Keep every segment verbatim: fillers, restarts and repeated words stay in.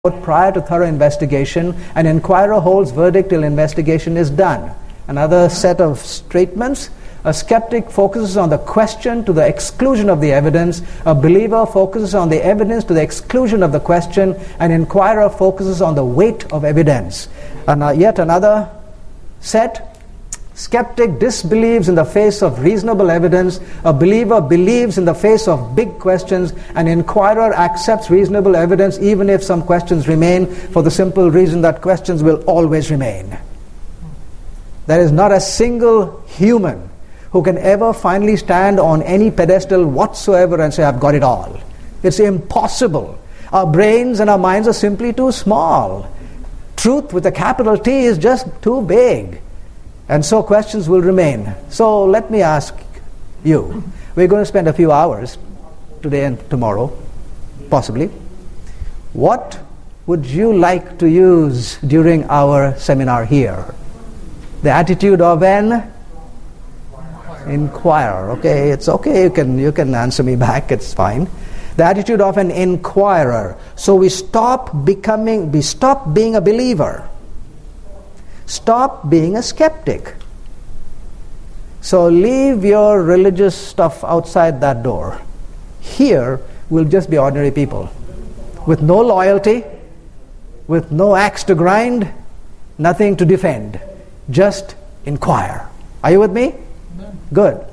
prior to thorough investigation. An inquirer holds verdict till investigation is done. Another set of statements: a skeptic focuses on the question to the exclusion of the evidence. A believer focuses on the evidence to the exclusion of the question. An inquirer focuses on the weight of evidence. And uh, yet another set: skeptic disbelieves in the face of reasonable evidence. A believer believes in the face of big questions. An inquirer accepts reasonable evidence even if some questions remain, for the simple reason that questions will always remain. There is not a single human who can ever finally stand on any pedestal whatsoever and say, I've got it all. It's impossible. Our brains and our minds are simply too small. Truth with a capital T is just too big. And so questions will remain. So let me ask you, we're going to spend a few hours today and tomorrow, possibly. What would you like to use during our seminar here? The attitude of an inquirer. Okay, it's okay, you can you can answer me back, it's fine. The attitude of an inquirer. So we stop becoming, we stop being a believer. Stop being a skeptic. So leave your religious stuff outside that door. Here we'll just be ordinary people with no loyalty, with no axe to grind, nothing to defend. Just inquire. Are you with me? Amen. Good.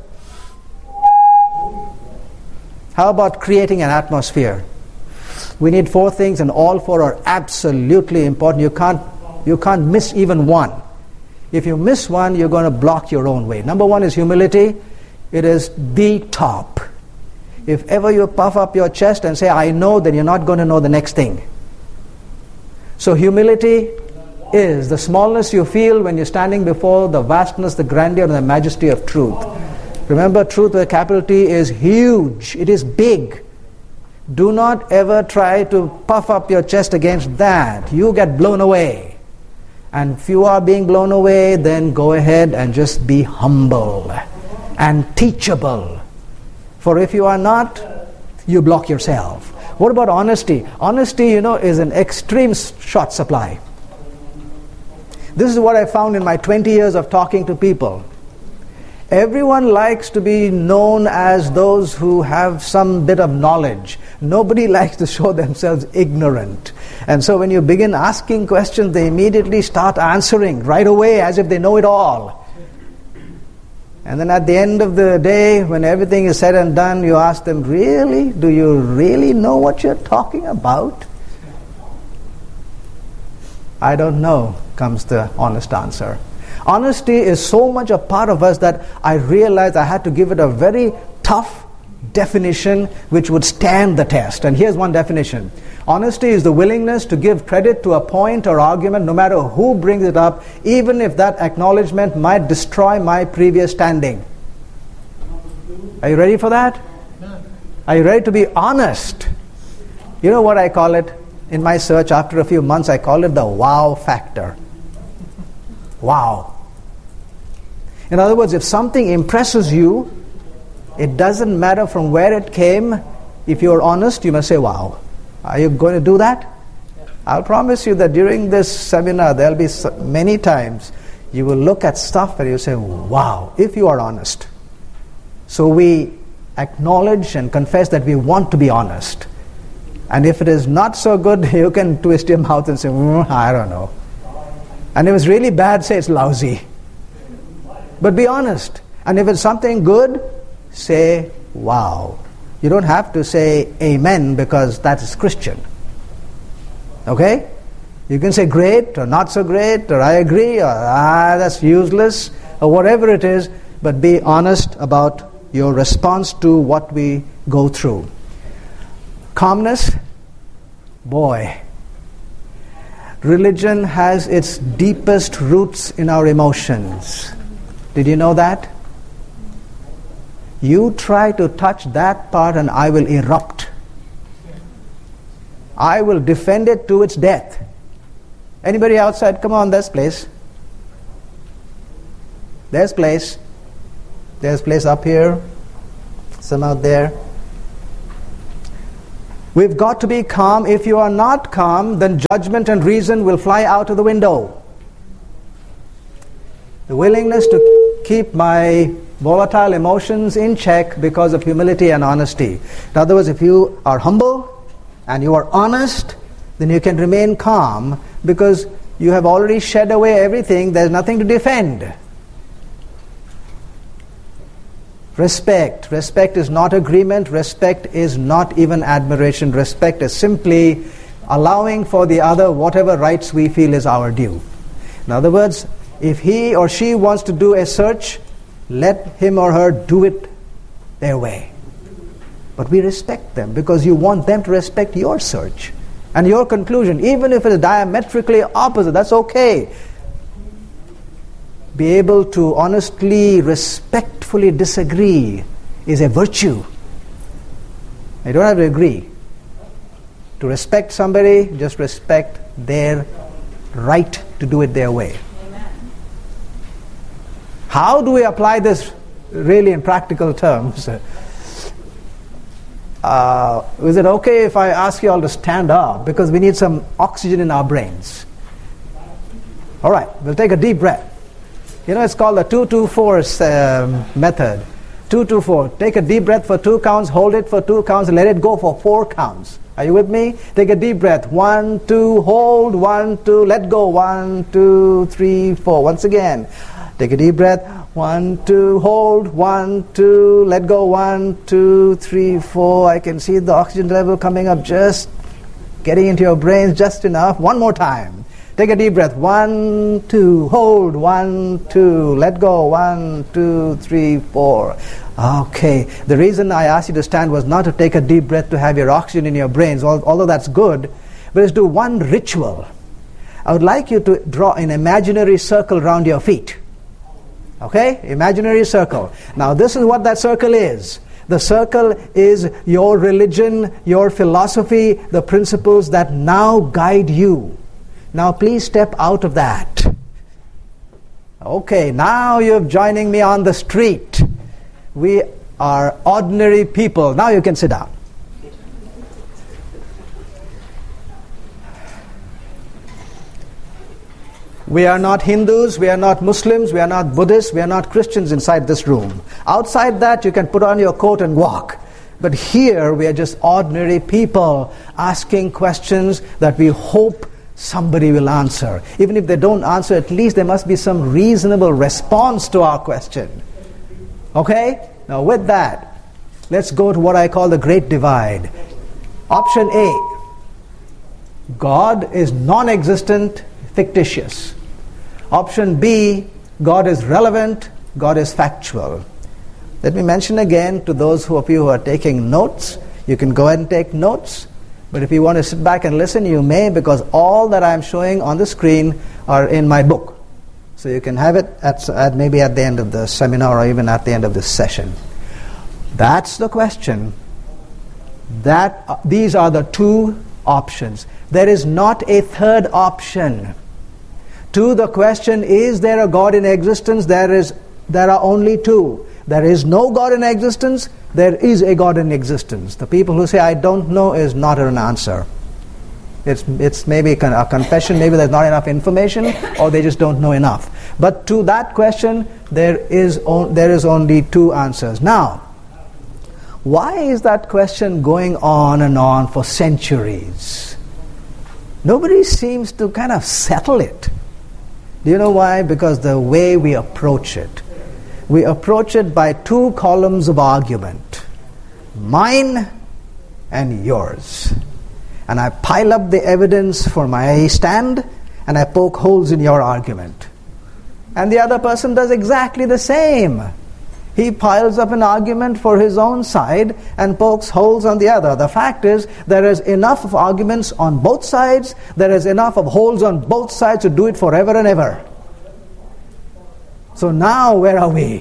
How about creating an atmosphere? We need four things, and all four are absolutely important. You can't You can't miss even one. If you miss one, you're going to block your own way. Number one is humility. It is the top. If ever you puff up your chest and say, I know, then you're not going to know the next thing. So humility is the smallness you feel when you're standing before the vastness, the grandeur, and the majesty of truth. Remember, truth with a capital T is huge. It is big. Do not ever try to puff up your chest against that. You get blown away. And if you are being blown away, then go ahead and just be humble and teachable. For if you are not, you block yourself. What about honesty? Honesty, you know, is an extreme short supply. This is what I found in my twenty years of talking to people. Everyone likes to be known as those who have some bit of knowledge. Nobody likes to show themselves ignorant. And so when you begin asking questions, they immediately start answering right away as if they know it all. And then at the end of the day, when everything is said and done, you ask them, really? Do you really know what you're talking about? I don't know, comes the honest answer. Honesty is so much a part of us that I realized I had to give it a very tough definition which would stand the test. And here's one definition. Honesty is the willingness to give credit to a point or argument no matter who brings it up, even if that acknowledgement might destroy my previous standing. Are you ready for that? Are you ready to be honest? You know what I call it? In my search, after a few months, I call it the wow factor. Wow. In other words, if something impresses you, it doesn't matter from where it came. If you're honest, you must say, wow. Are you going to do that? I'll promise you that during this seminar, there'll be many times you will look at stuff and you say, wow, if you are honest. So we acknowledge and confess that we want to be honest. And if it is not so good, you can twist your mouth and say, mm, I don't know. And if it's really bad, say it's lousy. But be honest. And if it's something good, say, wow. You don't have to say amen because that is Christian. Okay? You can say great or not so great or I agree or ah, that's useless or whatever it is, but be honest about your response to what we go through. Calmness, boy. Religion has its deepest roots in our emotions. Did you know that? You try to touch that part and I will erupt. I will defend it to its death. Anybody outside? Come on, there's place. There's place. There's place up here. Some out there. We've got to be calm. If you are not calm, then judgment and reason will fly out of the window. The willingness to keep my volatile emotions in check because of humility and honesty. In other words, if you are humble and you are honest, then you can remain calm because you have already shed away everything. There's nothing to defend. Respect. Respect is not agreement. Respect is not even admiration. Respect is simply allowing for the other whatever rights we feel is our due. In other words, if he or she wants to do a search, let him or her do it their way. But we respect them because you want them to respect your search and your conclusion. Even if it is diametrically opposite, that's okay. Be able to honestly, respectfully disagree is a virtue. You don't have to agree. To respect somebody, just respect their right to do it their way. Amen. How do we apply this really in practical terms? Uh, is it okay if I ask you all to stand up? Because we need some oxygen in our brains. All right, we'll take a deep breath. You know, it's called the two two four um, method. two two four. Take a deep breath for two counts, hold it for two counts, and let it go for four counts. Are you with me? Take a deep breath. One, two, hold. One, two, let go. One, two, three, four. Once again. Take a deep breath. One, two, hold. One, two, let go. One, two, three, four. I can see the oxygen level coming up, just getting into your brains just enough. One more time. Take a deep breath. One, two, hold. One, two, let go. One, two, three, four. Okay. The reason I asked you to stand was not to take a deep breath to have your oxygen in your brains, although that's good, but it's to do one ritual. I would like you to draw an imaginary circle around your feet. Okay? Imaginary circle. Now this is what that circle is. The circle is your religion, your philosophy, the principles that now guide you. Now please step out of that. Okay, now you're joining me on the street. We are ordinary people. Now you can sit down. We are not Hindus, we are not Muslims, we are not Buddhists, we are not Christians inside this room. Outside that, you can put on your coat and walk. But here, we are just ordinary people asking questions that we hope somebody will answer. Even if they don't answer, at least there must be some reasonable response to our question. Okay? Now with that, let's go to what I call the Great Divide. Option A. God is non-existent, fictitious. Option B. God is relevant, God is factual. Let me mention again to those who of you who are taking notes, you can go ahead and take notes. But if you want to sit back and listen, you may, because all that I'm showing on the screen are in my book. So you can have it at, at maybe at the end of the seminar or even at the end of this session. That's the question. That uh, these are the two options. There is not a third option. To the question, is there a God in existence? There is. There are only two. There is no God in existence. There is a God in existence. The people who say, I don't know, is not an answer. It's, it's maybe a confession, maybe there's not enough information, or they just don't know enough. But to that question, there is, on, there is only two answers. Now, why is that question going on and on for centuries? Nobody seems to kind of settle it. Do you know why? Because the way we approach it. We approach it by two columns of argument. Mine and yours. And I pile up the evidence for my stand, and I poke holes in your argument. And the other person does exactly the same. He piles up an argument for his own side and pokes holes on the other. The fact is, there is enough of arguments on both sides. There is enough of holes on both sides to do it forever and ever. So now, where are we?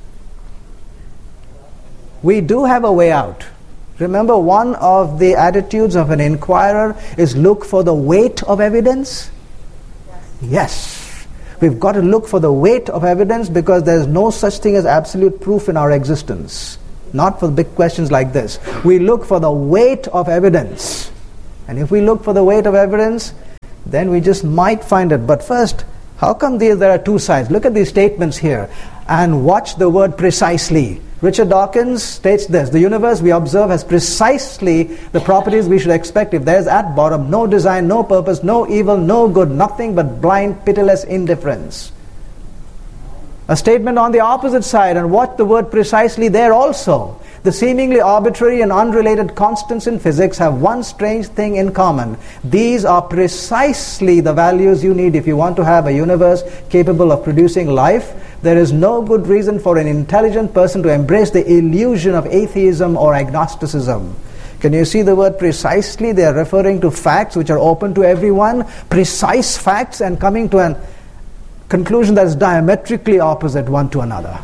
We do have a way out. Remember, one of the attitudes of an inquirer is look for the weight of evidence? Yes. Yes. We've got to look for the weight of evidence because there's no such thing as absolute proof in our existence. not for big questions like this. We look for the weight of evidence. And if we look for the weight of evidence, then we just might find it. But first, how come there, there are two sides? Look at these statements here and watch the word precisely. Richard Dawkins states this: the universe we observe has precisely the properties we should expect if there is at bottom no design, no purpose, no evil, no good, nothing but blind, pitiless indifference. A statement on the opposite side, and watch the word precisely there also. The seemingly arbitrary and unrelated constants in physics have one strange thing in common. These are precisely the values you need if you want to have a universe capable of producing life. There is no good reason for an intelligent person to embrace the illusion of atheism or agnosticism. Can you see the word precisely? They are referring to facts which are open to everyone, precise facts, and coming to a conclusion that is diametrically opposite one to another.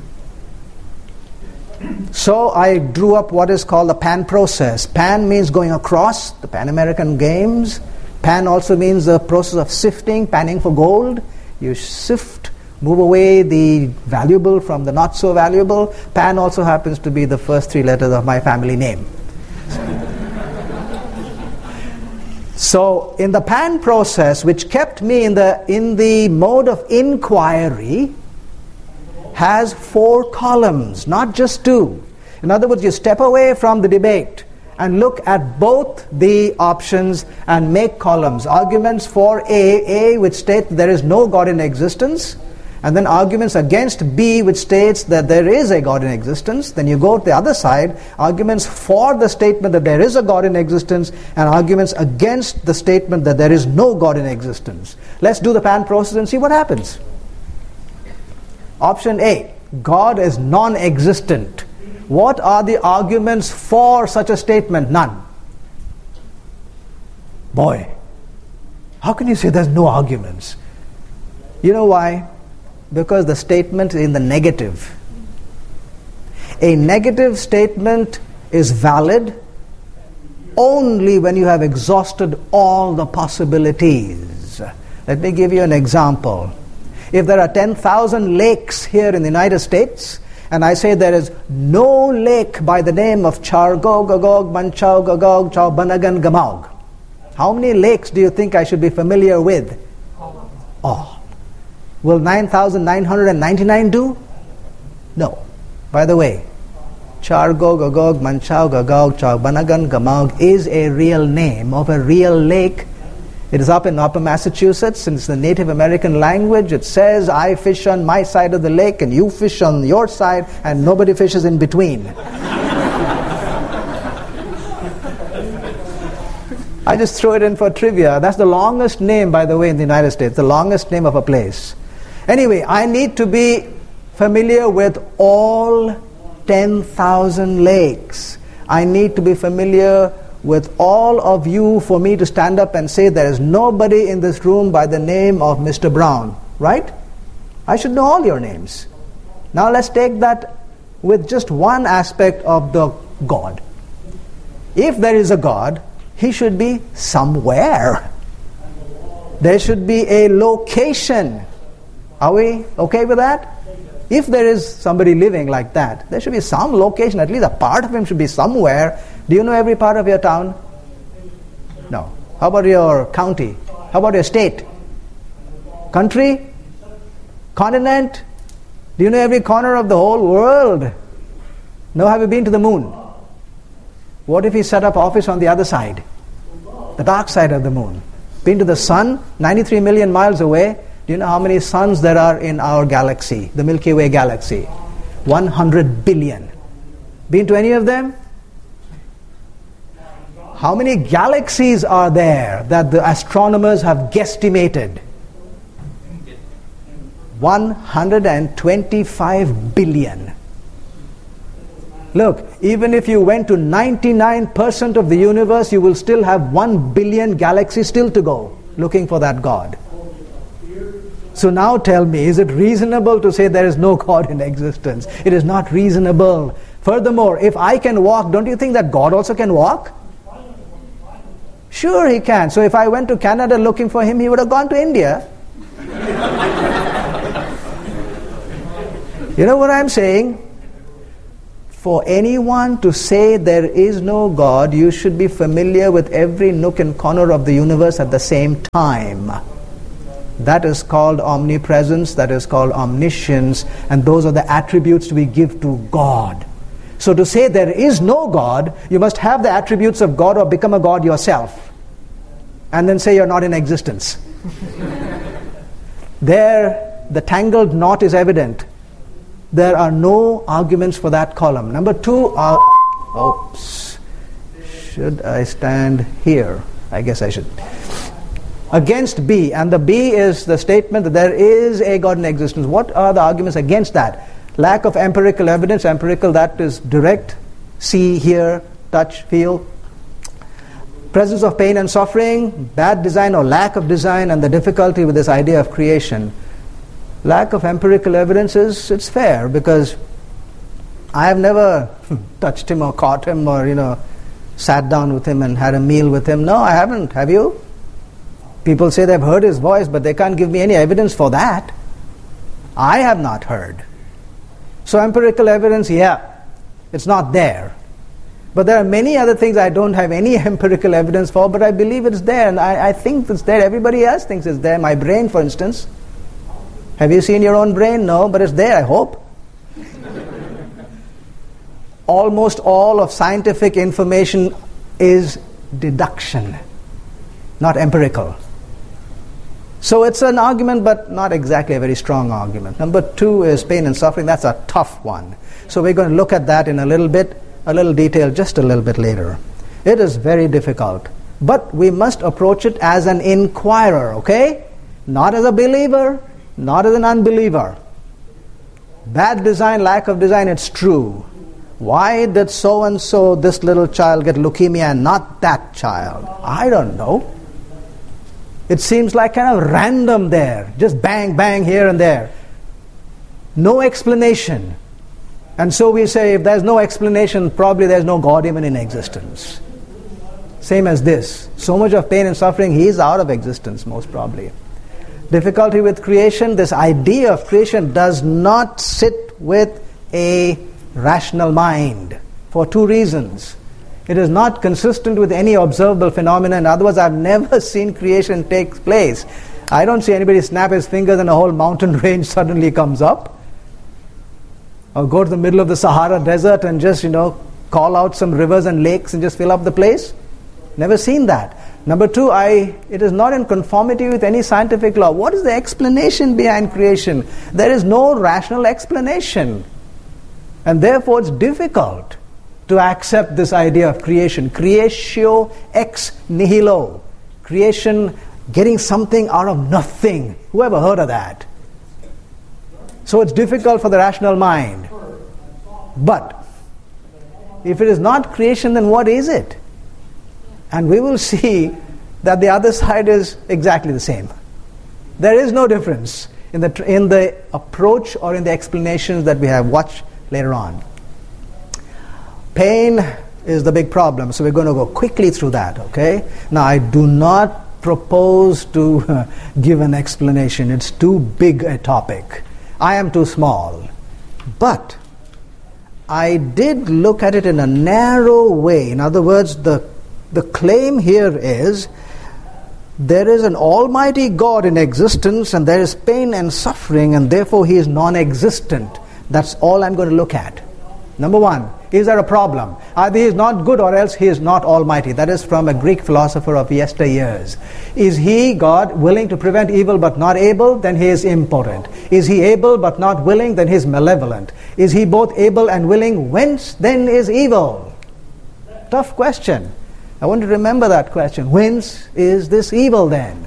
So I drew up what is called the Pan process. Pan means going across, the Pan American Games. Pan also means the process of sifting, panning for gold. You sift, move away the valuable from the not so valuable. Pan also happens to be the first three letters of my family name. So in the Pan process, which kept me in the in the mode of inquiry, has four columns, not just two. In other words, you step away from the debate and look at both the options and make columns. Arguments for A, A which states there is no God in existence, and then arguments against B which states that there is a God in existence. Then you go to the other side, arguments for the statement that there is a God in existence, and arguments against the statement that there is no God in existence. Let's do the Pan process and see what happens. Option A, God is non-existent. What are the arguments for such a statement? None. Boy, how can you say there's no arguments? You know why? Because the statement is in the negative. A negative statement is valid only when you have exhausted all the possibilities. Let me give you an example. If there are ten thousand lakes here in the United States, and I say there is no lake by the name of Chargog, Gagog, Manchau, Gagog, Chau, Banagan, Gamog, how many lakes do you think I should be familiar with? All. Will nine thousand nine hundred ninety-nine do? No. By the way, Chargog, Gagog, Manchau, Gagog, Chau, Banagan, Gamog is a real name of a real lake. It is up in Upper Massachusetts, and it's the Native American language. It says, I fish on my side of the lake, and you fish on your side, and nobody fishes in between. I just throw it in for trivia. That's the longest name, by the way, in the United States, the longest name of a place. Anyway, I need to be familiar with all ten thousand lakes. I need to be familiar with all of you for me to stand up and say there is nobody in this room by the name of Mister Brown, right? I should know all your names. Now let's take that with just one aspect of the God. If there is a God, He should be somewhere. There should be a location. Are we okay with that? If there is somebody living like that, there should be some location, at least a part of Him should be somewhere. Do you know every part of your town? No. How about your county? How about your state? Country? Continent? Do you know every corner of the whole world? No, have you been to the moon? What if He set up office on the other side? The dark side of the moon. Been to the sun, ninety-three million miles away. Do you know how many suns there are in our galaxy, the Milky Way galaxy? one hundred billion. Been to any of them? How many galaxies are there that the astronomers have guesstimated? one hundred twenty-five billion. Look, even if you went to ninety-nine percent of the universe, you will still have one billion galaxies still to go, looking for that God. So now tell me, is it reasonable to say there is no God in existence? It is not reasonable. Furthermore, if I can walk, don't you think that God also can walk? Sure, He can. So if I went to Canada looking for Him, He would have gone to India. You know what I'm saying? For anyone to say there is no God, you should be familiar with every nook and corner of the universe at the same time. That is called omnipresence, that is called omniscience, and those are the attributes we give to God. So to say there is no God, you must have the attributes of God or become a God yourself. And then say you're not in existence. There, the tangled knot is evident. There are no arguments for that column. Number two, are, oops, should I stand here? I guess I should. Against B, and the B is the statement that there is a God in existence. What are the arguments against that? Lack of empirical evidence. Empirical, that is direct, see, hear, touch, feel. Presence of pain and suffering, bad design or lack of design, and the difficulty with this idea of creation. Lack of empirical evidence is, it's fair, because I have never touched him or caught him or, you know, sat down with him and had a meal with him. No, I haven't. Have you? People say they've heard his voice, but they can't give me any evidence for that. I have not heard. So empirical evidence, yeah, it's not there. But there are many other things I don't have any empirical evidence for, but I believe it's there, and I, I think it's there. Everybody else thinks it's there. My brain, for instance. Have you seen your own brain? No, but it's there, I hope. Almost all of scientific information is deduction, not empirical. So it's an argument, but not exactly a very strong argument. Number two is pain and suffering. That's a tough one. So we're going to look at that in a little bit, a little detail, just a little bit later. It is very difficult. But we must approach it as an inquirer, okay? Not as a believer, not as an unbeliever. Bad design, lack of design, it's true. Why did so-and-so, this little child, get leukemia and not that child? I don't know. It seems like kind of random there. Just bang, bang here and there. No explanation. And so we say, if there's no explanation, probably there's no God even in existence. Same as this. So much of pain and suffering, he is out of existence, most probably. Difficulty with creation, this idea of creation does not sit with a rational mind for two reasons. It is not consistent with any observable phenomenon. Otherwise, I've never seen creation take place. I don't see anybody snap his fingers and a whole mountain range suddenly comes up. Or go to the middle of the Sahara desert and just, you know, call out some rivers and lakes and just fill up the place. Never seen that. Number two, I it is not in conformity with any scientific law. What is the explanation behind creation? There is no rational explanation. And therefore it's difficult to accept this idea of creation. Creatio ex nihilo. Creation, getting something out of nothing. Who ever heard of that? So it's difficult for the rational mind. But if it is not creation, then what is it? And we will see that the other side is exactly the same. There is no difference in the in the approach or in the explanations that we have. Watch later on. Pain is the big problem, so we're going to go quickly through that, okay? Now, I do not propose to uh, give an explanation. It's too big a topic. I am too small. But I did look at it in a narrow way. In other words, the, the claim here is there is an almighty God in existence and there is pain and suffering and therefore he is non-existent. That's all I'm going to look at. Number one, is there a problem? Either he is not good or else he is not almighty. That is from a Greek philosopher of yesteryears. Is he, God, willing to prevent evil but not able? Then he is impotent. Is he able but not willing? Then he is malevolent. Is he both able and willing? Whence then is evil? Tough question. I want to remember that question. Whence is this evil then?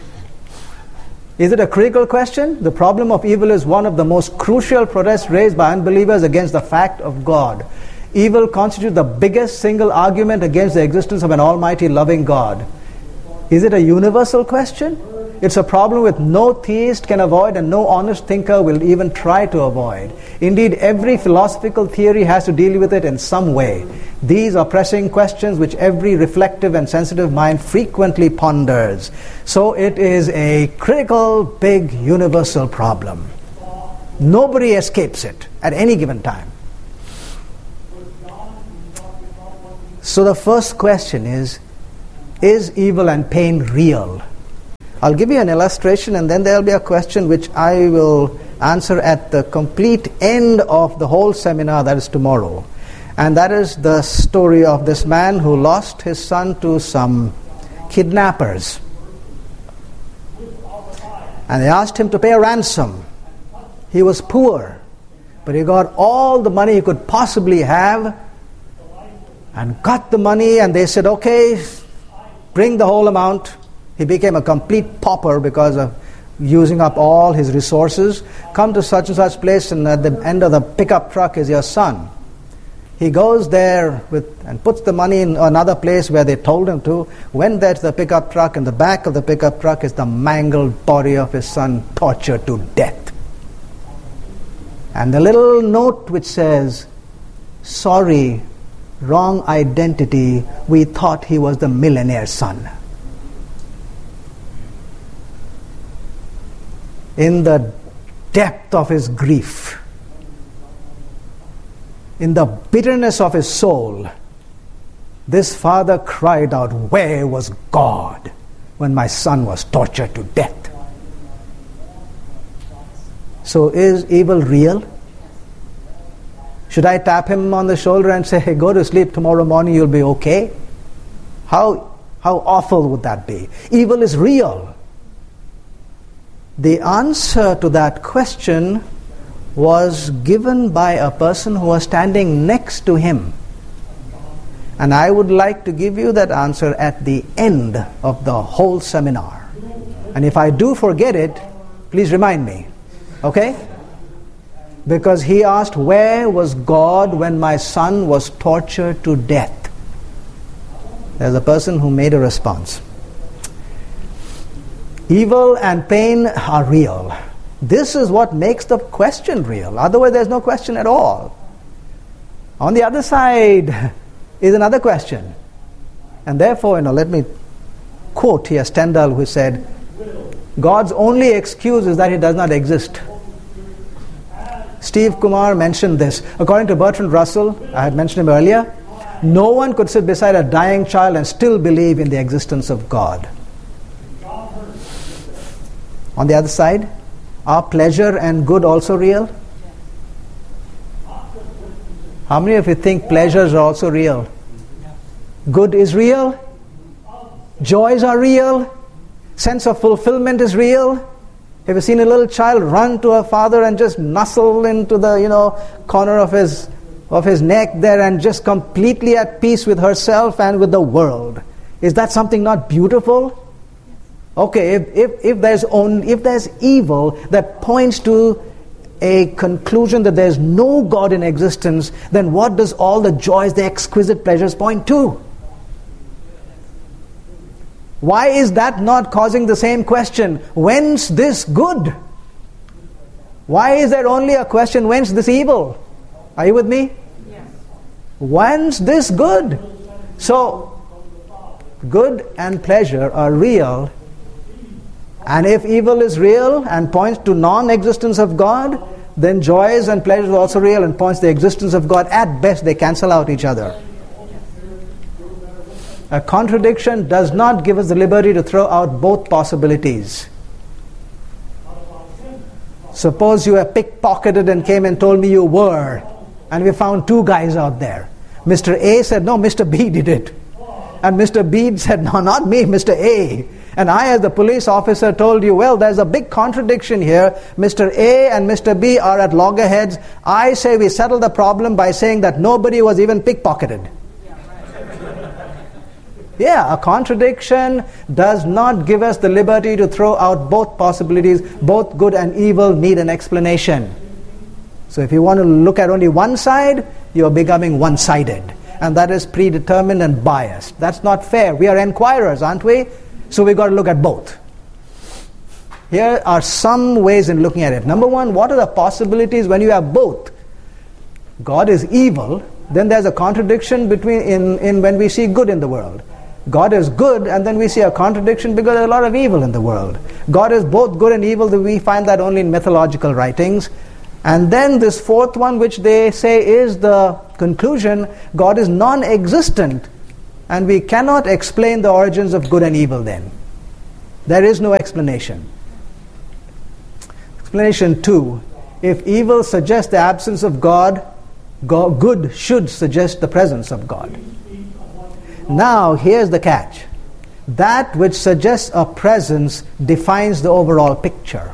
Is it a critical question? The problem of evil is one of the most crucial protests raised by unbelievers against the fact of God. Evil constitutes the biggest single argument against the existence of an almighty loving God. Is it a universal question? It's a problem which no theist can avoid and no honest thinker will even try to avoid. Indeed, every philosophical theory has to deal with it in some way. These are pressing questions which every reflective and sensitive mind frequently ponders. So it is a critical, big, universal problem. Nobody escapes it at any given time. So the first question is, is evil and pain real? I'll give you an illustration, and then there'll be a question which I will answer at the complete end of the whole seminar, that is tomorrow. And that is the story of this man who lost his son to some kidnappers. And they asked him to pay a ransom. He was poor, but he got all the money he could possibly have and got the money, and they said, okay, bring the whole amount. He became a complete pauper because of using up all his resources. Come to such and such place, and at the end of the pickup truck is your son. He goes there with and puts the money in another place where they told him to. Went there to the pickup truck. In the back of the pickup truck is the mangled body of his son, tortured to death. And the little note which says, sorry, wrong identity, we thought he was the millionaire's son. In the depth of his grief, in the bitterness of his soul, this father cried out, where was God when my son was tortured to death? So is evil real? Should I tap him on the shoulder and say, hey, go to sleep, tomorrow morning you'll be okay? How, how awful would that be? Evil is real. The answer to that question was given by a person who was standing next to him. And I would like to give you that answer at the end of the whole seminar. And if I do forget it, please remind me. Okay? Because he asked, where was God when my son was tortured to death? There's a person who made a response. Evil and pain are real. This is what makes the question real. Otherwise, there's no question at all. On the other side is another question. And therefore, you know, let me quote here Stendhal, who said, God's only excuse is that he does not exist. Steve Kumar mentioned this. According to Bertrand Russell, I had mentioned him earlier, no one could sit beside a dying child and still believe in the existence of God. On the other side, are pleasure and good also real? How many of you think pleasures are also real? Good is real? Joys are real? Sense of fulfillment is real? Have you seen a little child run to a father and just nuzzle into the, you know, corner of his of his neck there and just completely at peace with herself and with the world? Is that something not beautiful? Okay, if, if, if there's only, if there's evil that points to a conclusion that there's no God in existence, then what does all the joys, the exquisite pleasures point to? Why is that not causing the same question? Whence this good? Why is there only a question, whence this evil? Are you with me? Yes. Whence this good? So, good and pleasure are real. And if evil is real and points to non-existence of God, then joys and pleasures are also real and points to the existence of God. At best, they cancel out each other. A contradiction does not give us the liberty to throw out both possibilities. Suppose you were pickpocketed and came and told me you were, and we found two guys out there. Mister A said, no, Mister B did it. And Mister B said, no, not me, Mister A. And I, as the police officer, told you, well, there's a big contradiction here. Mister A and Mister B are at loggerheads. I say we settle the problem by saying that nobody was even pickpocketed. Yeah, a contradiction does not give us the liberty to throw out both possibilities. Both good and evil need an explanation. So if you want to look at only one side, you're becoming one-sided. And that is predetermined and biased. That's not fair. We are inquirers, aren't we? So we've got to look at both. Here are some ways in looking at it. Number one, what are the possibilities when you have both? God is evil, then there's a contradiction between in, in when we see good in the world. God is good, and then we see a contradiction because there's a lot of evil in the world. God is both good and evil, we find that only in mythological writings. And then this fourth one, which they say is the conclusion, God is non-existent. and we cannot explain the origins of good and evil then. There is no explanation. Explanation two, if evil suggests the absence of God, God, good should suggest the presence of God. Now, here's the catch. That which suggests a presence defines the overall picture.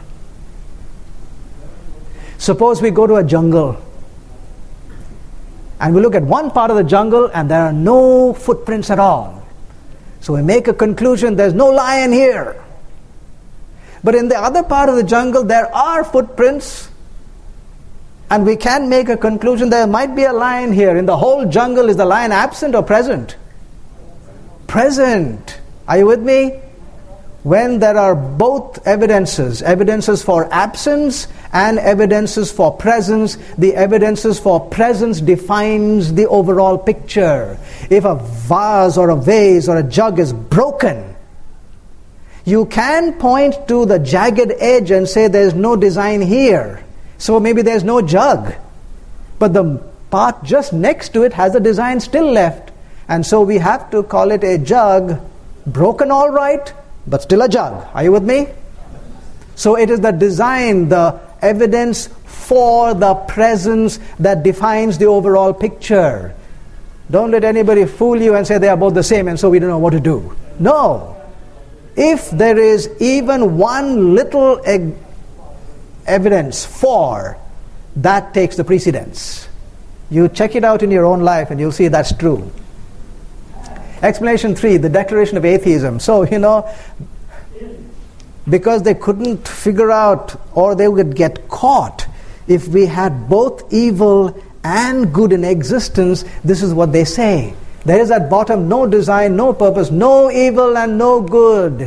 Suppose we go to a jungle and we look at one part of the jungle and there are no footprints at all. So we make a conclusion, there's no lion here. But in the other part of the jungle there are footprints, and we can make a conclusion there might be a lion here. In the whole jungle, is the lion absent or present? Present. Are you with me? When there are both evidences, evidences for absence and evidences for presence, the evidences for presence defines the overall picture. If a vase or a vase or a jug is broken, you can point to the jagged edge and say there's no design here. So maybe there's no jug. But the part just next to it has a design still left. And so we have to call it a jug, broken all right, but still a jug. Are you with me? So it is the design, the evidence for the presence that defines the overall picture. Don't let anybody fool you and say they are both the same and so we don't know what to do. No. If there is even one little eg- evidence for, that takes the precedence. You check it out in your own life and you'll see that's true. Explanation three, the declaration of atheism. So, you know, because they couldn't figure out, or they would get caught, if we had both evil and good in existence, this is what they say. There is at bottom no design, no purpose, no evil and no good.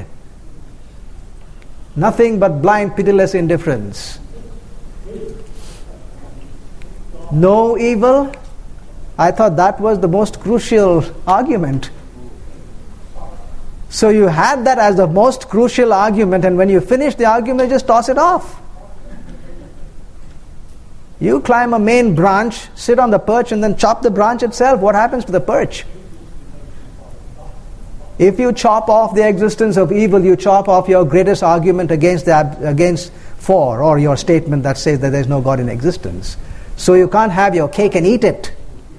Nothing but blind, pitiless indifference. No evil? I thought that was the most crucial argument. So you had that as the most crucial argument, and when you finish the argument, just toss it off. You climb a main branch, sit on the perch, and then chop the branch itself. What happens to the perch? If you chop off the existence of evil, you chop off your greatest argument against the against for, or your statement that says that there is no God in existence. So you can't have your cake and eat it.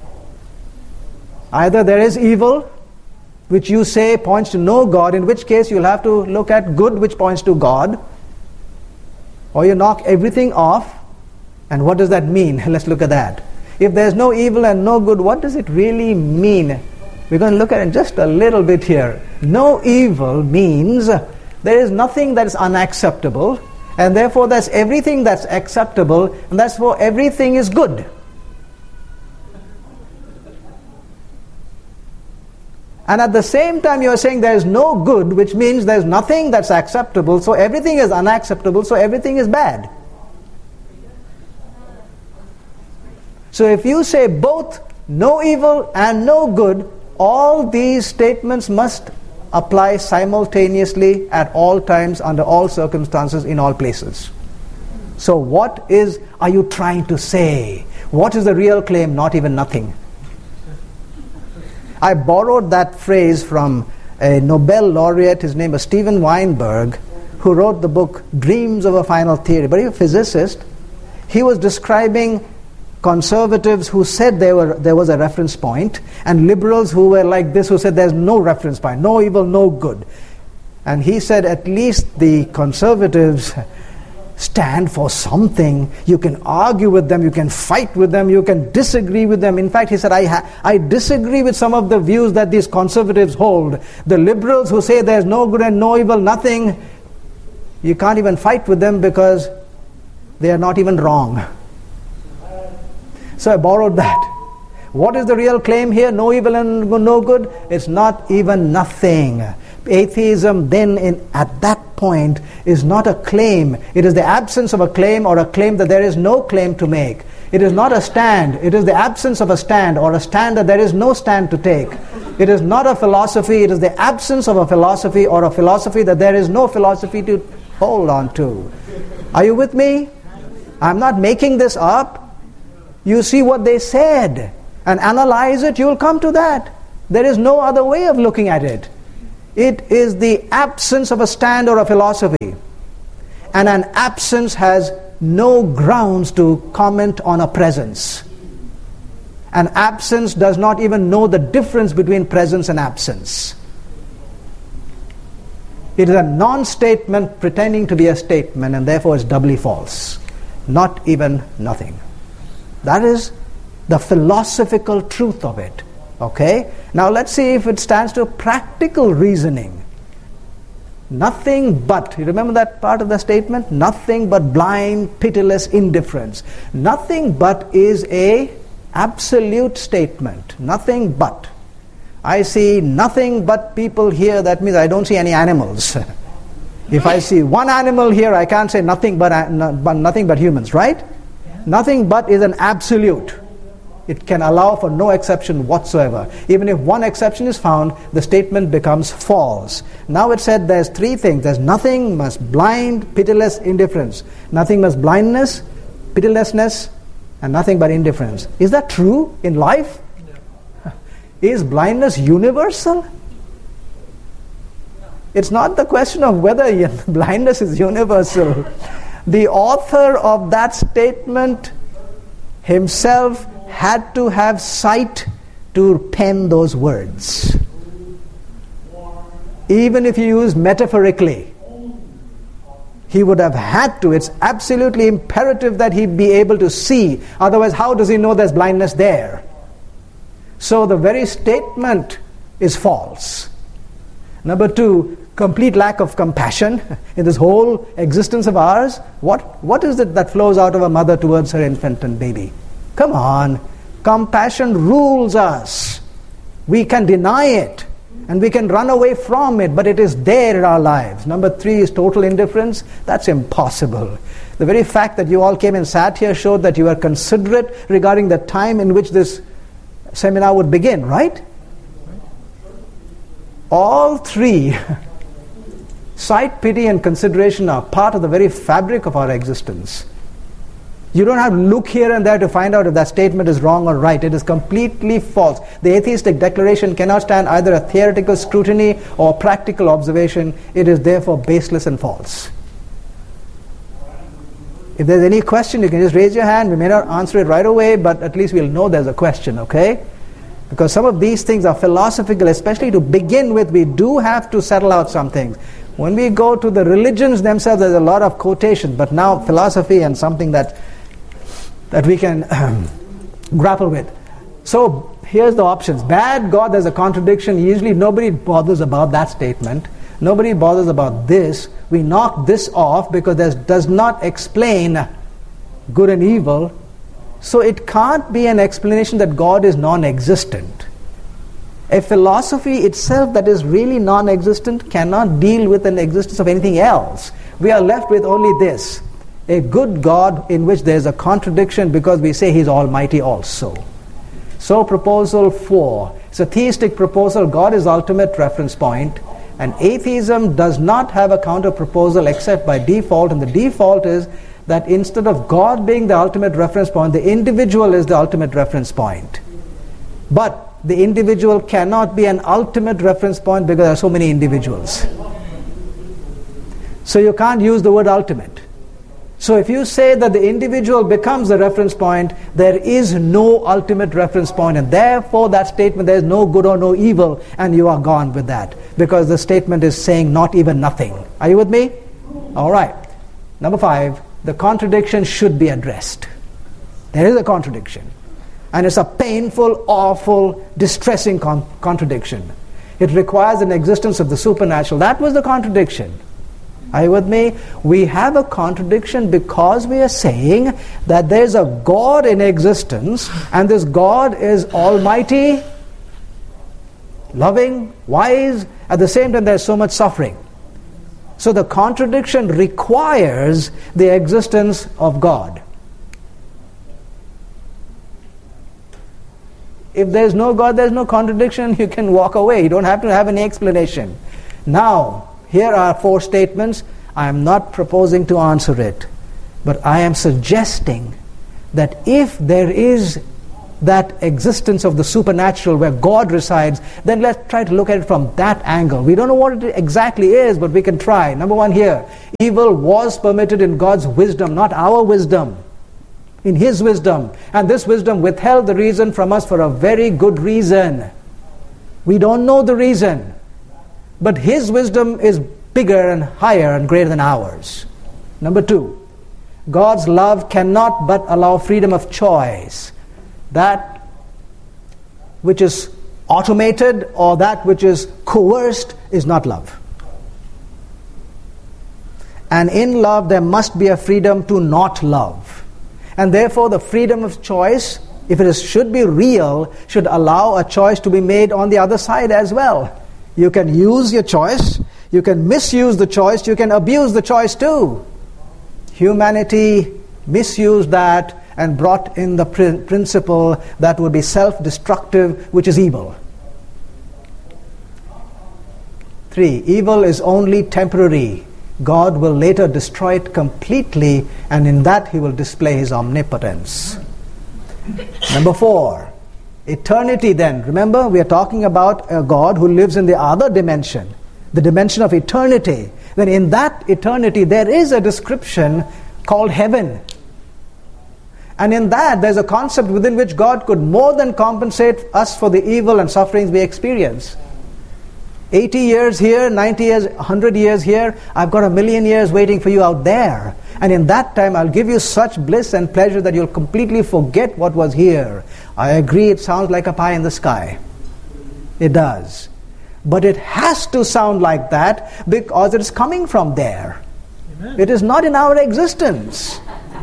Either there is evil, which you say points to no God, in which case you'll have to look at good, which points to God, or you knock everything off. And what does that mean? Let's look at that. If there's no evil and no good, what does it really mean? We're going to look at it just a little bit here. No evil means there is nothing that is unacceptable, and therefore that's everything that's acceptable, and that's why everything is good. And at the same time you are saying there is no good, which means there is nothing that's acceptable, so everything is unacceptable, so everything is bad. So if you say both no evil and no good, all these statements must apply simultaneously at all times, under all circumstances, in all places. So what is are you trying to say? What is the real claim? Not even nothing. I borrowed that phrase from a Nobel laureate, his name was Steven Weinberg, who wrote the book Dreams of a Final Theory. But he was a physicist. He was describing conservatives who said there were there was a reference point, and liberals who were like this, who said there's no reference point, no evil, no good. And he said at least the conservatives stand for something. You can argue with them, you can fight with them, you can disagree with them. In fact, he said, I ha- I disagree with some of the views that these conservatives hold. The liberals who say there's no good and no evil, nothing, you can't even fight with them because they are not even wrong. So I borrowed that. What is the real claim here? No evil and no good? It's not even nothing. Atheism then in, at that point is not a claim. It is the absence of a claim, or a claim that there is no claim to make. It is not a stand. It is the absence of a stand, or a stand that there is no stand to take. It is not a philosophy. It is the absence of a philosophy, or a philosophy that there is no philosophy to hold on to. Are you with me? I'm not making this up. You see what they said and analyze it, you'll come to that. There is no other way of looking at it. It is the absence of a stand or a philosophy. And an absence has no grounds to comment on a presence. An absence does not even know the difference between presence and absence. It is a non-statement pretending to be a statement, and therefore it's doubly false. Not even nothing. That is the philosophical truth of it. Okay? Now let's see if it stands to practical reasoning. Nothing but, you remember that part of the statement? Nothing but blind, pitiless indifference. Nothing but is a absolute statement. Nothing but. I see nothing but people here, that means I don't see any animals. If I see one animal here, I can't say nothing but, uh, but nothing but humans, right? Nothing but is an absolute. It can allow for no exception whatsoever. Even if one exception is found, the statement becomes false. Now it said there's three things. There's nothing must blind, pitiless, indifference. Nothing must blindness, pitilessness, and nothing but indifference. Is that true in life? No. Is blindness universal? No. It's not the question of whether blindness is universal. The author of that statement himself had to have sight to pen those words. Even if you use metaphorically, he would have had to. It's absolutely imperative that he be able to see. Otherwise, how does he know there's blindness there? So the very statement is false. Number two, complete lack of compassion in this whole existence of ours. What, what is it that flows out of a mother towards her infant and baby? Come on. Compassion rules us. We can deny it and we can run away from it, but it is there in our lives. Number three is total indifference. That's impossible. The very fact that you all came and sat here showed that you are considerate regarding the time in which this seminar would begin, right? All three, sight, pity, and consideration, are part of the very fabric of our existence. You don't have to look here and there to find out if that statement is wrong or right. It is completely false. The atheistic declaration cannot stand either a theoretical scrutiny or practical observation. It is therefore baseless and false. If there's any question, you can just raise your hand. We may not answer it right away, but at least we'll know there's a question, okay? Because some of these things are philosophical, especially to begin with. We do have to settle out some things. When we go to the religions themselves, there's a lot of quotations, but now philosophy and something that that we can um, grapple with. So here's the options. Bad God, there's a contradiction. Usually nobody bothers about that statement. Nobody bothers about this. We knock this off because this does not explain good and evil. So it can't be an explanation that God is non-existent. A philosophy itself that is really non-existent cannot deal with an existence of anything else. We are left with only this. A good God in which there is a contradiction because we say He's almighty also. So proposal four. It's a theistic proposal. God is ultimate reference point. And atheism does not have a counter proposal except by default. And the default is that instead of God being the ultimate reference point, the individual is the ultimate reference point. But the individual cannot be an ultimate reference point because there are so many individuals. So you can't use the word ultimate. So if you say that the individual becomes the reference point, there is no ultimate reference point, and therefore that statement, there is no good or no evil, and you are gone with that, because the statement is saying not even nothing. Are you with me? All right. Number five, the contradiction should be addressed. There is a contradiction, and it's a painful, awful, distressing con- contradiction. It requires an existence of the supernatural. That was the contradiction. Are you with me? We have a contradiction because we are saying that there is a God in existence, and this God is almighty, loving, wise. At the same time, there is so much suffering. So the contradiction requires the existence of God. If there is no God, there is no contradiction. You can walk away. You don't have to have any explanation. Now, here are four statements. I am not proposing to answer it, but I am suggesting that if there is that existence of the supernatural where God resides, then let's try to look at it from that angle. We don't know what it exactly is, but we can try. Number one here, evil was permitted in God's wisdom, not our wisdom. In His wisdom. And this wisdom withheld the reason from us for a very good reason. We don't know the reason. But His wisdom is bigger and higher and greater than ours. Number two, God's love cannot but allow freedom of choice. That which is automated or that which is coerced is not love. And in love there must be a freedom to not love. And therefore the freedom of choice, if it is, should be real, should allow a choice to be made on the other side as well. You can use your choice, you can misuse the choice, you can abuse the choice too. Humanity misused that and brought in the pr- principle that would be self-destructive, which is evil. Three, evil is only temporary. God will later destroy it completely, and in that He will display His omnipotence. Number four, eternity then. Remember, we are talking about a God who lives in the other dimension, the dimension of eternity. Then in that eternity, there is a description called heaven. And in that, there's a concept within which God could more than compensate us for the evil and sufferings we experience. eighty years here, ninety years, one hundred years here, I've got a million years waiting for you out there. And in that time, I'll give you such bliss and pleasure that you'll completely forget what was here. I agree, it sounds like a pie in the sky. It does. But it has to sound like that because it is coming from there. Amen. It is not in our existence.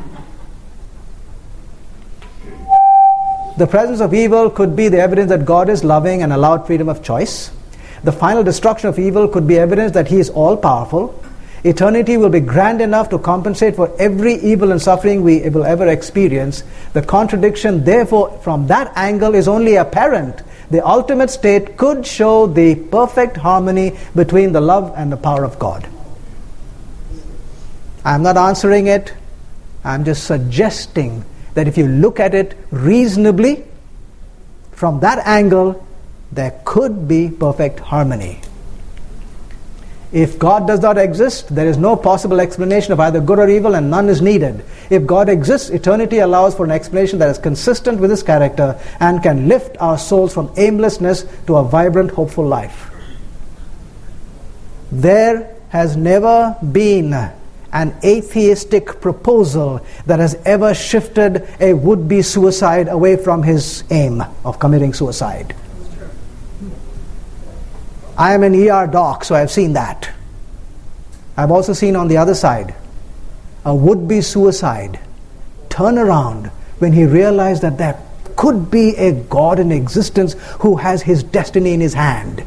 The presence of evil could be the evidence that God is loving and allowed freedom of choice. The final destruction of evil could be evidence that He is all-powerful. Eternity will be grand enough to compensate for every evil and suffering we will ever experience. The contradiction, therefore, from that angle is only apparent. The ultimate state could show the perfect harmony between the love and the power of God. I'm not answering it. I'm just suggesting that if you look at it reasonably, from that angle, there could be perfect harmony. If God does not exist, there is no possible explanation of either good or evil, and none is needed. If God exists, eternity allows for an explanation that is consistent with His character and can lift our souls from aimlessness to a vibrant, hopeful life. There has never been an atheistic proposal that has ever shifted a would-be suicide away from his aim of committing suicide. I am an E R doc, so I've seen that. I've also seen on the other side a would-be suicide turn around when he realized that there could be a God in existence who has his destiny in His hand.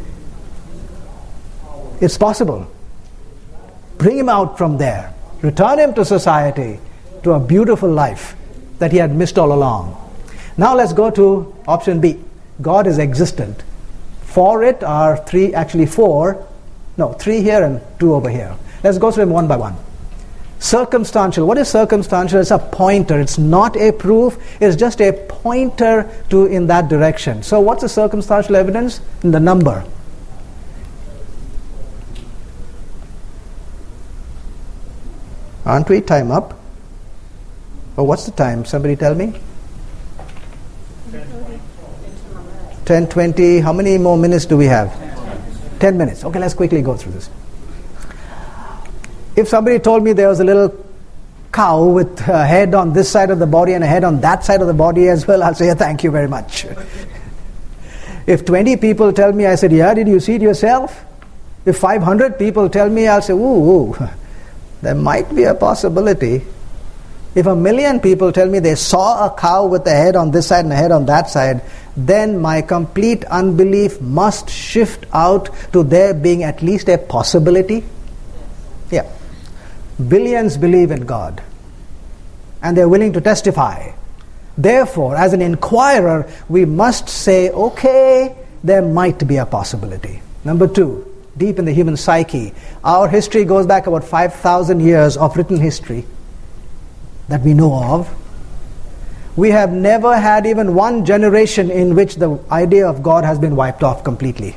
It's possible. Bring him out from there. Return him to society, to a beautiful life that he had missed all along. Now let's go to option B. God is existent. For it are three, actually four, no, three here and two over here. Let's go through them one by one. Circumstantial. What is circumstantial? It's a pointer. It's not a proof. It's just a pointer to in that direction. So what's the circumstantial evidence? In the number. Aren't we? Time up? Oh, what's the time? Somebody tell me. ten twenty. How many more minutes do we have? ten minutes. Okay, let's quickly go through this. If somebody told me there was a little cow with a head on this side of the body and a head on that side of the body as well, I'll say, yeah, thank you very much. If twenty people tell me, I said, yeah, did you see it yourself? If five hundred people tell me, I'll say, ooh, ooh. There might be a possibility. If a million people tell me they saw a cow with a head on this side and a head on that side, then my complete unbelief must shift out to there being at least a possibility. Yeah. Billions believe in God. And they're willing to testify. Therefore, as an inquirer, we must say, okay, there might be a possibility. Number two. Deep in the human psyche. Our history goes back about five thousand years of written history that we know of. We have never had even one generation in which the idea of God has been wiped off completely.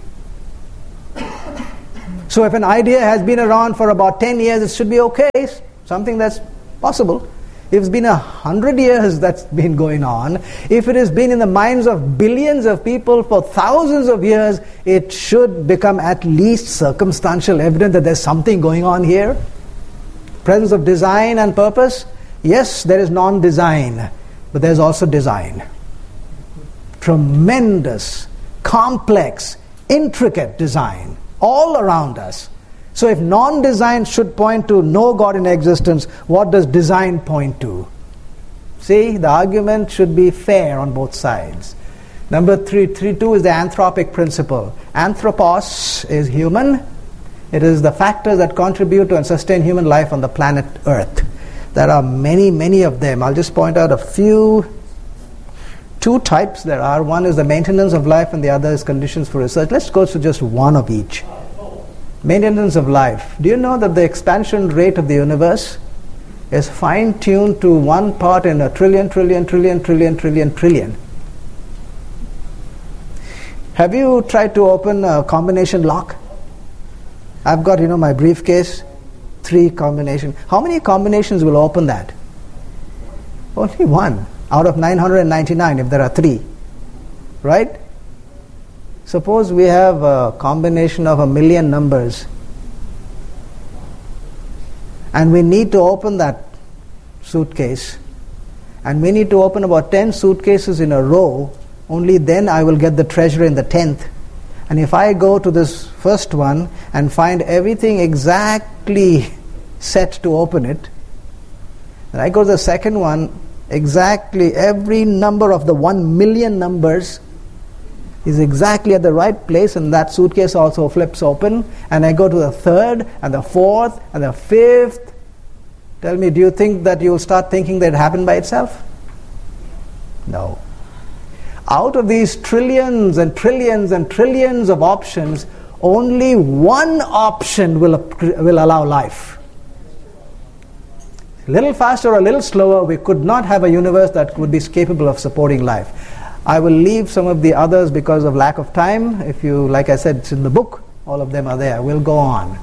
So if an idea has been around for about ten years, it should be okay, something that's possible. If it's been a hundred years that's been going on, if it has been in the minds of billions of people for thousands of years, it should become at least circumstantial evidence that there's something going on here. Presence of design and purpose? Yes, there is non-design, but there's also design. Tremendous, complex, intricate design all around us. So if non-design should point to no God in existence, what does design point to? See, the argument should be fair on both sides. Number three, three, two is the anthropic principle. Anthropos is human. It is the factors that contribute to and sustain human life on the planet Earth. There are many, many of them. I'll just point out a few. Two types there are. One is the maintenance of life and the other is conditions for research. Let's go to just one of each. Maintenance of life. Do you know that the expansion rate of the universe is fine-tuned to one part in a trillion, trillion, trillion, trillion, trillion, trillion? Have you tried to open a combination lock? I've got, you know, my briefcase, three combination. How many combinations will open that? Only one out of nine hundred ninety-nine if there are three. Right? Suppose we have a combination of a million numbers and we need to open that suitcase and we need to open about ten suitcases in a row, only then I will get the treasure in the tenth. And if I go to this first one and find everything exactly set to open it, then I go to the second one, exactly every number of the one million numbers is exactly at the right place, and that suitcase also flips open, and I go to the third and the fourth and the fifth. Tell me, do you think that you'll start thinking that it happened by itself? No. Out of these trillions and trillions and trillions of options, only one option will, will allow life. A little faster or a little slower, we could not have a universe that would be capable of supporting life. I will leave some of the others because of lack of time. If you, like I said, it's in the book. All of them are there. We'll go on.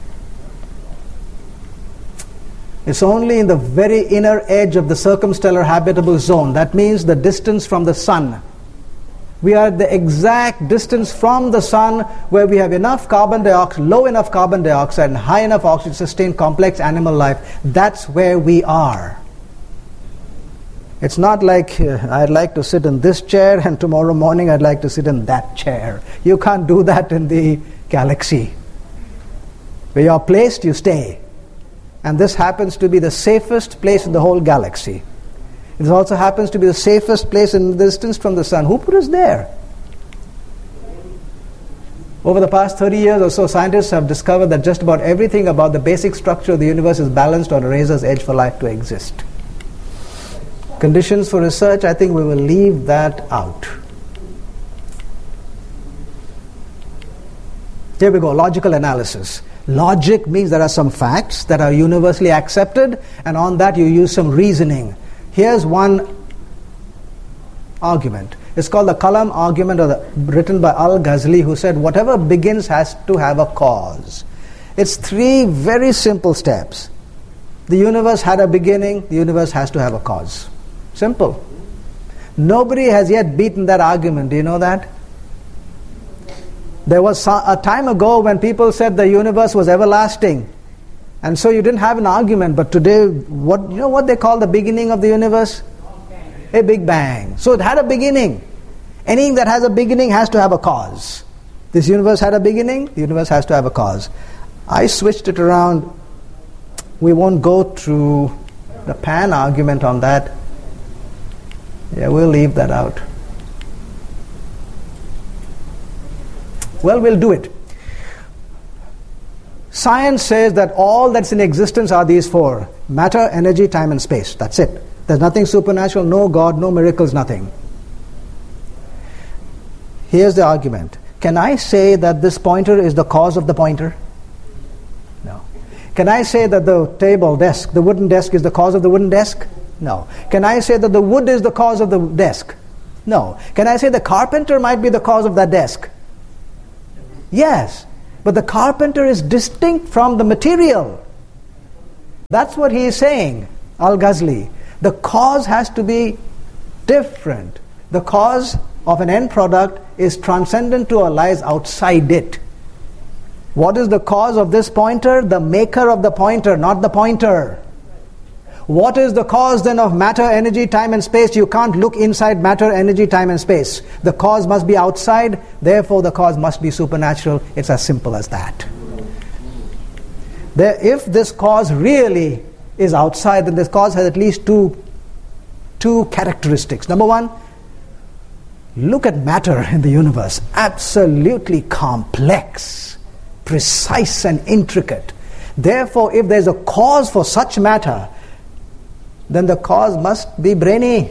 It's only in the very inner edge of the circumstellar habitable zone. That means the distance from the sun. We are at the exact distance from the sun where we have enough carbon dioxide, low enough carbon dioxide and high enough oxygen to sustain complex animal life. That's where we are. It's not like uh, I'd like to sit in this chair and tomorrow morning I'd like to sit in that chair. You can't do that in the galaxy. Where you're placed, you stay. And this happens to be the safest place in the whole galaxy. It also happens to be the safest place in the distance from the sun. Who put us there? Over the past thirty years or so, scientists have discovered that just about everything about the basic structure of the universe is balanced on a razor's edge for life to exist. Conditions for research, I think we will leave that out. Here we go, logical analysis. Logic means there are some facts that are universally accepted, and on that you use some reasoning. Here's one argument. It's called the Kalam argument, or the, written by Al-Ghazali, who said whatever begins has to have a cause. It's three very simple steps. The universe had a beginning, the universe has to have a cause. Simple. Nobody has yet beaten that argument. Do you know that? There was a time ago when people said the universe was everlasting. And so you didn't have an argument. But today, what you know what they call the beginning of the universe? A Big Bang. So it had a beginning. Anything that has a beginning has to have a cause. This universe had a beginning, the universe has to have a cause. I switched it around. We won't go through the Pan argument on that. Yeah, we'll leave that out. Well, we'll do it. Science says that all that's in existence are these four: matter, energy, time, and space. That's it. There's nothing supernatural, no God, no miracles, nothing. Here's the argument. Can I say that this pointer is the cause of the pointer? No. Can I say that the table, desk, the wooden desk is the cause of the wooden desk? No. Can I say that the wood is the cause of the desk? No. Can I say the carpenter might be the cause of that desk? Yes. But the carpenter is distinct from the material. That's what he is saying, Al-Ghazali. The cause has to be different. The cause of an end product is transcendent to or lies outside it. What is the cause of this pointer? The maker of the pointer, not the pointer. What is the cause then of matter, energy, time and space? You can't look inside matter, energy, time and space. The cause must be outside, therefore the cause must be supernatural. It's as simple as that. There, if this cause really is outside, then this cause has at least two, two characteristics. Number one, look at matter in the universe. Absolutely complex, precise and intricate. Therefore, if there's a cause for such matter, then the cause must be brainy,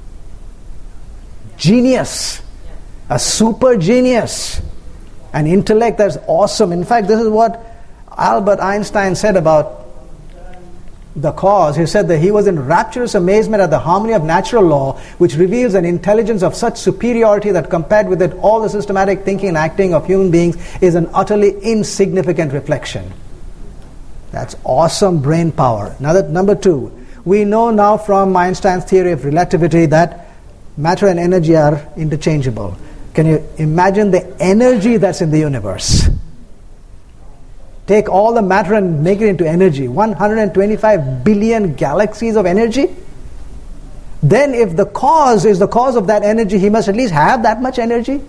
genius, a super genius, an intellect that's awesome. In fact, this is what Albert Einstein said about the cause. He said that he was in rapturous amazement at the harmony of natural law, which reveals an intelligence of such superiority that compared with it, all the systematic thinking and acting of human beings is an utterly insignificant reflection. That's awesome brain power. Now that number two, we know now from Einstein's theory of relativity that matter and energy are interchangeable. Can you imagine the energy that's in the universe? Take all the matter and make it into energy. one hundred twenty-five billion galaxies of energy. Then if the cause is the cause of that energy, he must at least have that much energy.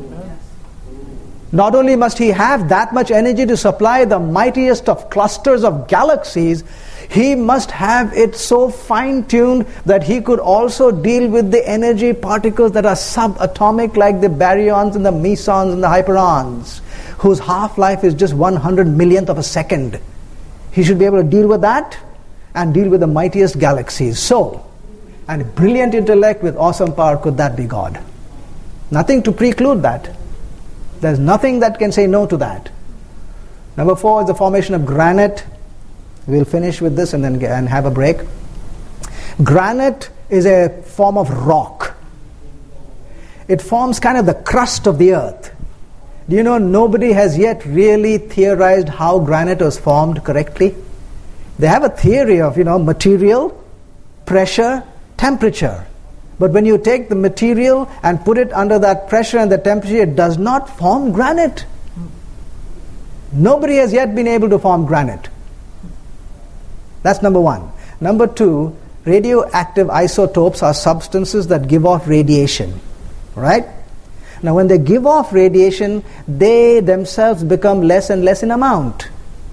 Not only must he have that much energy to supply the mightiest of clusters of galaxies, he must have it so fine-tuned that he could also deal with the energy particles that are subatomic, like the baryons and the mesons and the hyperons, whose half-life is just one hundred millionth of a second. He should be able to deal with that and deal with the mightiest galaxies. So, and a brilliant intellect with awesome power, could that be God? Nothing to preclude that. There's nothing that can say no to that. Number four is the formation of granite. We'll finish with this and then get, and have a break. Granite is a form of rock. It forms kind of the crust of the earth. Do you know nobody has yet really theorized how granite was formed correctly? They have a theory of, you know, material, pressure, temperature. But when you take the material and put it under that pressure and the temperature, it does not form granite. Nobody has yet been able to form granite. That's number one. Number two, radioactive isotopes are substances that give off radiation. Right? Now when they give off radiation, they themselves become less and less in amount.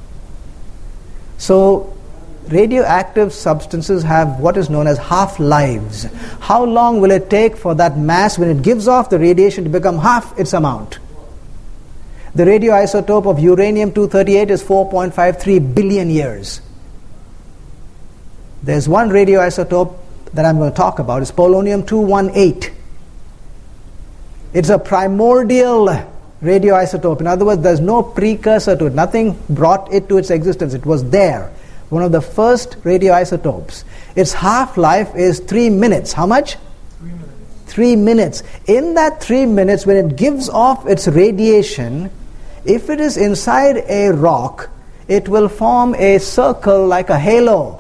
So radioactive substances have what is known as half-lives. How long will it take for that mass, when it gives off the radiation, to become half its amount? The radioisotope of uranium two thirty-eight is four point five three billion years. There's one radioisotope that I'm going to talk about. It's polonium two eighteen. It's a primordial radioisotope. In other words, there's no precursor to it. Nothing brought it to its existence. It was there. One of the first radioisotopes. Its half-life is three minutes. How much? Three minutes. Three minutes. In that three minutes, when it gives off its radiation, if it is inside a rock, it will form a circle like a halo.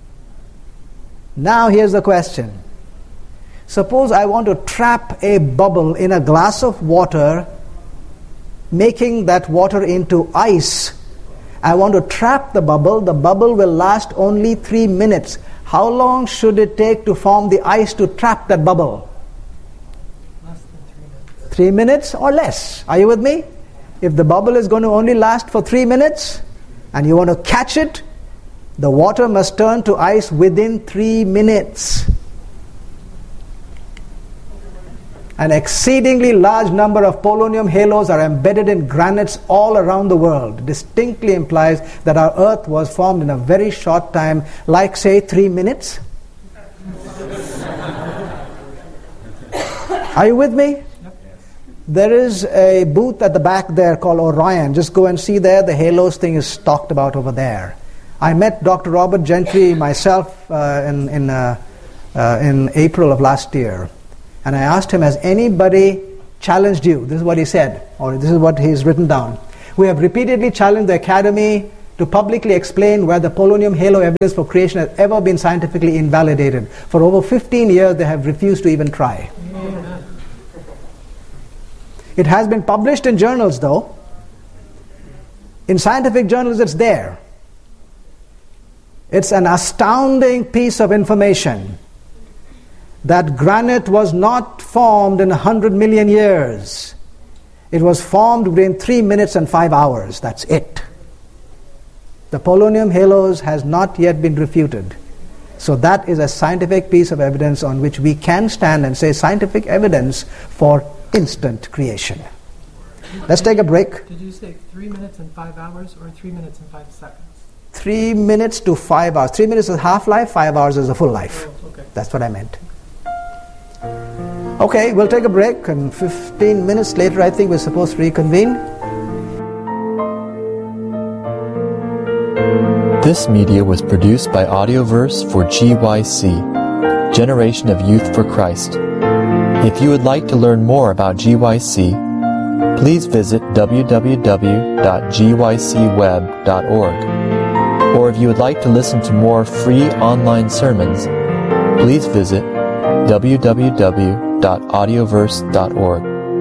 Now here's the question. Suppose I want to trap a bubble in a glass of water, making that water into ice. I want to trap the bubble. The bubble will last only three minutes. How long should it take to form the ice to trap that bubble? Less than three minutes. Three minutes or less. Are you with me? If the bubble is going to only last for three minutes and you want to catch it, the water must turn to ice within three minutes. An exceedingly large number of polonium halos are embedded in granites all around the world. Distinctly implies that our earth was formed in a very short time, like say three minutes. Are you with me? There is a booth at the back there called Orion. Just go and see there. The halos thing is talked about over there. I met Doctor Robert Gentry myself uh, in, in, uh, uh, in April of last year. And I asked him, has anybody challenged you? This is what he said, or this is what he's written down. We have repeatedly challenged the Academy to publicly explain where the polonium halo evidence for creation has ever been scientifically invalidated. For over fifteen years, they have refused to even try. Amen. It has been published in journals, though. In scientific journals, it's there. It's an astounding piece of information that granite was not formed in a hundred million years. It was formed within three minutes and five hours. That's it. The polonium halos has not yet been refuted. So that is a scientific piece of evidence on which we can stand and say scientific evidence for instant creation. Let's take a break. Did you say three minutes and five hours or three minutes and five seconds? Three minutes to five hours. Three minutes is half-life, five hours is a full life. Oh, okay. That's what I meant. Okay, we'll take a break, and fifteen minutes later I think we're supposed to reconvene. This media was produced by Audioverse for G Y C, Generation of Youth for Christ. If you would like to learn more about G Y C, please visit w w w dot g y c web dot org. Or if you would like to listen to more free online sermons, please visit w w w dot audioverse dot org.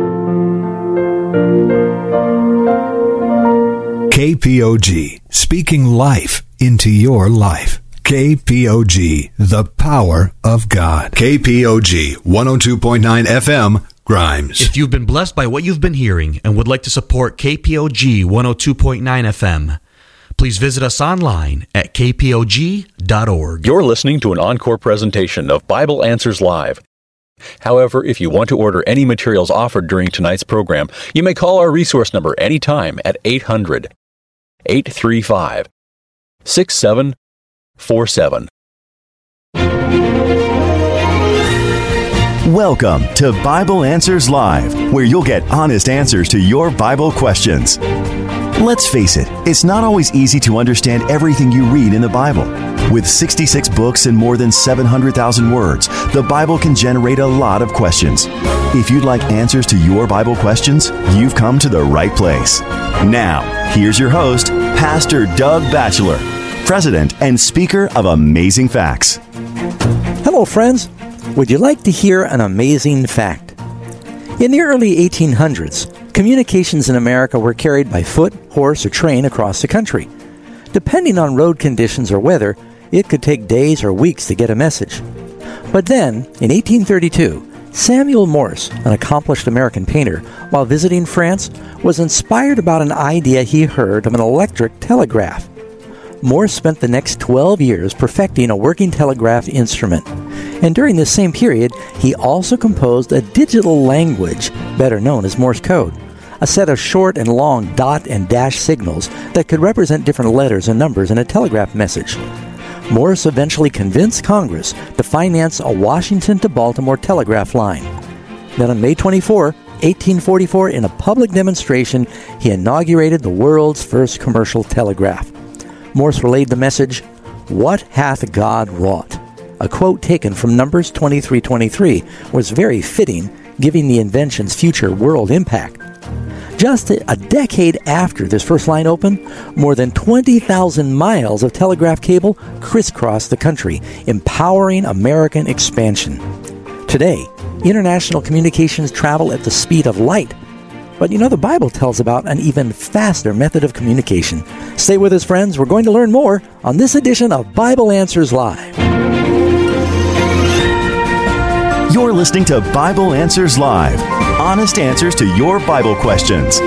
K P O G, speaking life into your life. K P O G, the power of God. K P O G, one oh two point nine F M, Grimes. If you've been blessed by what you've been hearing and would like to support K P O G one oh two point nine F M, please visit us online at k p o g dot org. You're listening to an encore presentation of Bible Answers Live. However, if you want to order any materials offered during tonight's program, you may call our resource number anytime at eight hundred, eight three five, six seven four seven. Welcome to Bible Answers Live, where you'll get honest answers to your Bible questions. Let's face it, it's not always easy to understand everything you read in the Bible. With sixty-six books and more than seven hundred thousand words, the Bible can generate a lot of questions. If you'd like answers to your Bible questions, you've come to the right place. Now, here's your host, Pastor Doug Batchelor, President and Speaker of Amazing Facts. Hello, friends. Would you like to hear an amazing fact? In the early eighteen hundreds, communications in America were carried by foot, horse, or train across the country. Depending on road conditions or weather, it could take days or weeks to get a message. But then, in eighteen thirty-two, Samuel Morse, an accomplished American painter, while visiting France, was inspired about an idea he heard of an electric telegraph. Morse spent the next twelve years perfecting a working telegraph instrument. And during this same period, he also composed a digital language, better known as Morse code, a set of short and long dot and dash signals that could represent different letters and numbers in a telegraph message. Morse eventually convinced Congress to finance a Washington to Baltimore telegraph line. Then on May twenty-fourth, eighteen forty-four, in a public demonstration, he inaugurated the world's first commercial telegraph. Morse relayed the message, "What hath God wrought?" A quote taken from Numbers twenty-three twenty-three was very fitting, given the invention's future world impact. Just a decade after this first line opened, more than twenty thousand miles of telegraph cable crisscrossed the country, empowering American expansion. Today, international communications travel at the speed of light. But you know, the Bible tells about an even faster method of communication. Stay with us, friends. We're going to learn more on this edition of Bible Answers Live. You're listening to Bible Answers Live, honest answers to your Bible questions.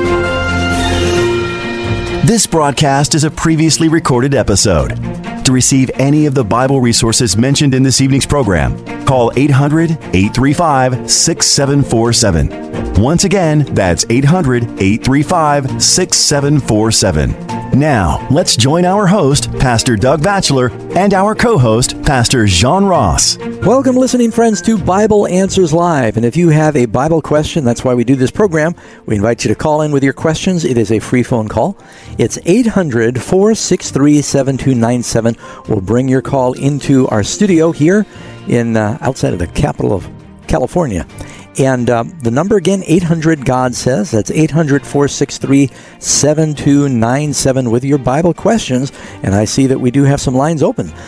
This broadcast is a previously recorded episode. To receive any of the Bible resources mentioned in this evening's program, call eight hundred, eight three five, six seven four seven. Once again, that's eight hundred, eight three five, six seven four seven. Now, let's join our host, Pastor Doug Batchelor, and our co-host, Pastor Jean Ross. Welcome, listening friends, to Bible Answers Live. And if you have a Bible question, that's why we do this program. We invite you to call in with your questions. It is a free phone call. It's eight hundred, four six three, seven two nine seven. We'll bring your call into our studio here in uh, outside of the capital of California. And uh, the number again, eight hundred God Says. That's eight hundred, four six three, seven two nine seven with your Bible questions. And I see that we do have some lines open.